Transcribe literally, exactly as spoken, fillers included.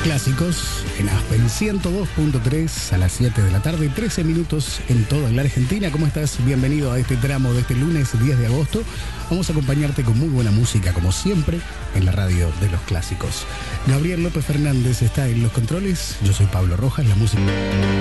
clásicos en Aspen ciento dos punto tres a las siete de la tarde, trece minutos en toda la Argentina. ¿Cómo estás? Bienvenido a este tramo de este lunes diez de agosto. Vamos a acompañarte con muy buena música, como siempre, en la radio de los clásicos. Gabriel López Fernández está en los controles. Yo soy Pablo Rojas, la música...